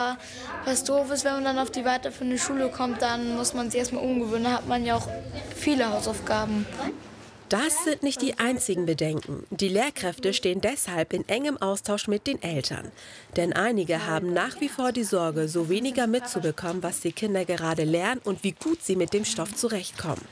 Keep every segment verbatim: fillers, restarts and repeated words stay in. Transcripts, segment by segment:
aber was doof ist, wenn man dann auf die weiterführende Schule kommt, dann muss man sich erstmal umgewöhnen. Da hat man ja auch viele Hausaufgaben. Das sind nicht die einzigen Bedenken. Die Lehrkräfte stehen deshalb in engem Austausch mit den Eltern. Denn einige haben nach wie vor die Sorge, so weniger mitzubekommen, was die Kinder gerade lernen und wie gut sie mit dem Stoff zurechtkommen.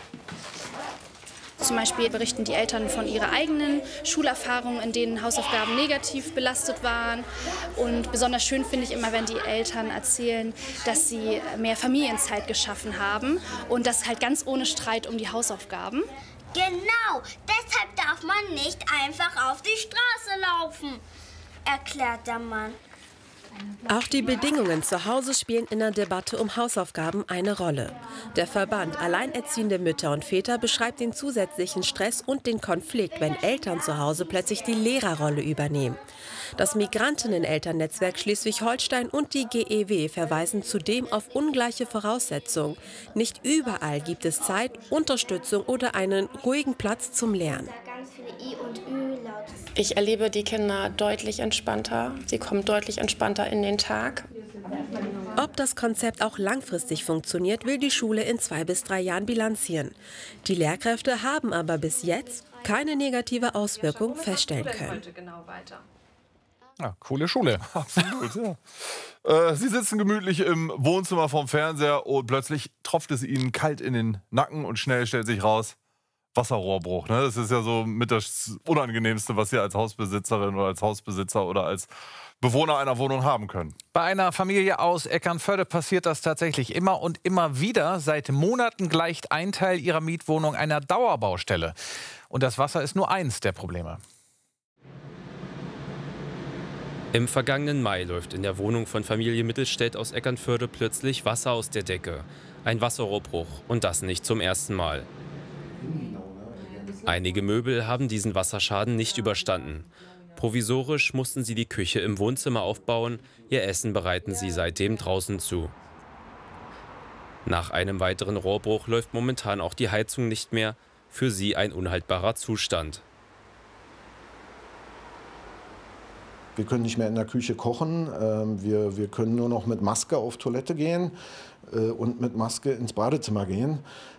Zum Beispiel berichten die Eltern von ihrer eigenen Schulerfahrung, in denen Hausaufgaben negativ belastet waren. Und besonders schön finde ich immer, wenn die Eltern erzählen, dass sie mehr Familienzeit geschaffen haben und das halt ganz ohne Streit um die Hausaufgaben. Genau, deshalb darf man nicht einfach auf die Straße laufen, erklärt der Mann. Auch die Bedingungen zu Hause spielen in der Debatte um Hausaufgaben eine Rolle. Der Verband Alleinerziehende Mütter und Väter beschreibt den zusätzlichen Stress und den Konflikt, wenn Eltern zu Hause plötzlich die Lehrerrolle übernehmen. Das Migrantinnen-Elternnetzwerk Schleswig-Holstein und die G E W verweisen zudem auf ungleiche Voraussetzungen. Nicht überall gibt es Zeit, Unterstützung oder einen ruhigen Platz zum Lernen. Ich erlebe die Kinder deutlich entspannter. Sie kommen deutlich entspannter in den Tag. Ob das Konzept auch langfristig funktioniert, will die Schule in zwei bis drei Jahren bilanzieren. Die Lehrkräfte haben aber bis jetzt keine negative Auswirkung feststellen können. Ja, coole Schule. Absolut, ja. äh, Sie sitzen gemütlich im Wohnzimmer vorm Fernseher und plötzlich tropft es Ihnen kalt in den Nacken und schnell stellt sich raus, Wasserrohrbruch. Ne? Das ist ja so mit das Unangenehmste, was Sie als Hausbesitzerin oder als Hausbesitzer oder als Bewohner einer Wohnung haben können. Bei einer Familie aus Eckernförde passiert das tatsächlich immer und immer wieder. Seit Monaten gleicht ein Teil ihrer Mietwohnung einer Dauerbaustelle. Und das Wasser ist nur eins der Probleme. Im vergangenen Mai läuft in der Wohnung von Familie Mittelstädt aus Eckernförde plötzlich Wasser aus der Decke. Ein Wasserrohrbruch und das nicht zum ersten Mal. Einige Möbel haben diesen Wasserschaden nicht überstanden. Provisorisch mussten sie die Küche im Wohnzimmer aufbauen, ihr Essen bereiten sie seitdem draußen zu. Nach einem weiteren Rohrbruch läuft momentan auch die Heizung nicht mehr, für sie ein unhaltbarer Zustand. Wir können nicht mehr in der Küche kochen, wir, wir können nur noch mit Maske auf Toilette gehen und mit Maske ins Badezimmer gehen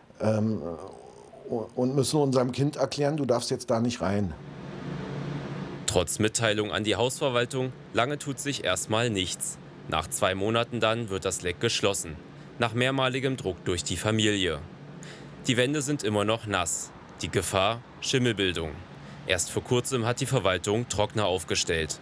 und müssen unserem Kind erklären, du darfst jetzt da nicht rein. Trotz Mitteilung an die Hausverwaltung, lange tut sich erstmal nichts. Nach zwei Monaten dann wird das Leck geschlossen, nach mehrmaligem Druck durch die Familie. Die Wände sind immer noch nass, die Gefahr Schimmelbildung. Erst vor kurzem hat die Verwaltung Trockner aufgestellt.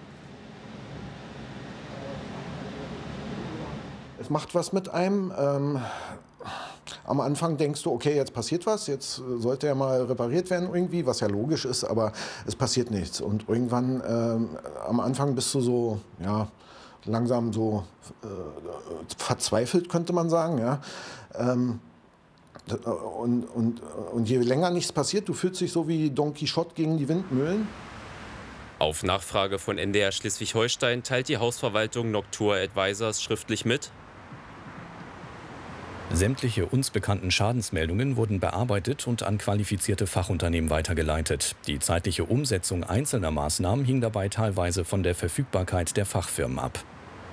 Es macht was mit einem. Ähm, am Anfang denkst du, okay, jetzt passiert was, jetzt sollte ja mal repariert werden irgendwie, was ja logisch ist, aber es passiert nichts. Und irgendwann, ähm, am Anfang bist du so, ja, langsam so äh, verzweifelt, könnte man sagen, ja. Ähm, und, und, und je länger nichts passiert, du fühlst dich so wie Don Quixote gegen die Windmühlen. Auf Nachfrage von N D R Schleswig-Holstein teilt die Hausverwaltung Noctua Advisors schriftlich mit: Sämtliche uns bekannten Schadensmeldungen wurden bearbeitet und an qualifizierte Fachunternehmen weitergeleitet. Die zeitliche Umsetzung einzelner Maßnahmen hing dabei teilweise von der Verfügbarkeit der Fachfirmen ab.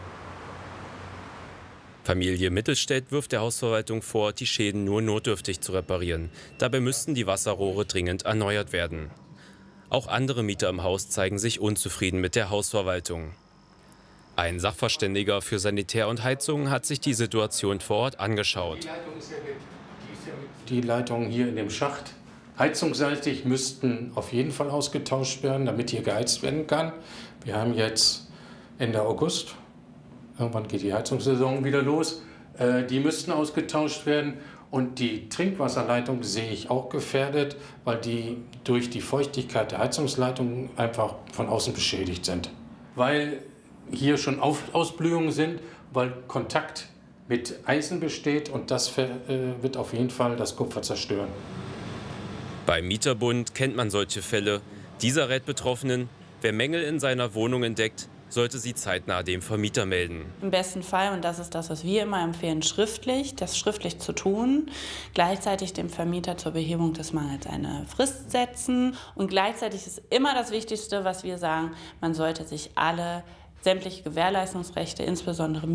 Familie Mittelstädt wirft der Hausverwaltung vor, die Schäden nur notdürftig zu reparieren. Dabei müssten die Wasserrohre dringend erneuert werden. Auch andere Mieter im Haus zeigen sich unzufrieden mit der Hausverwaltung. Ein Sachverständiger für Sanitär und Heizung hat sich die Situation vor Ort angeschaut. Die Leitungen hier in dem Schacht heizungsseitig müssten auf jeden Fall ausgetauscht werden, damit hier geheizt werden kann. Wir haben jetzt Ende August, irgendwann geht die Heizungssaison wieder los. Die müssten ausgetauscht werden. Und die Trinkwasserleitung sehe ich auch gefährdet, weil die durch die Feuchtigkeit der Heizungsleitung einfach von außen beschädigt sind. Weil hier schon Ausblühungen sind, weil Kontakt mit Eisen besteht und das wird auf jeden Fall das Kupfer zerstören. Beim Mieterbund kennt man solche Fälle. Dieser rät Betroffenen, wer Mängel in seiner Wohnung entdeckt, sollte sie zeitnah dem Vermieter melden. Im besten Fall, und das ist das, was wir immer empfehlen, schriftlich, das schriftlich zu tun, gleichzeitig dem Vermieter zur Behebung des Mangels eine Frist setzen und gleichzeitig ist immer das Wichtigste, was wir sagen, man sollte sich alle sämtliche Gewährleistungsrechte, insbesondere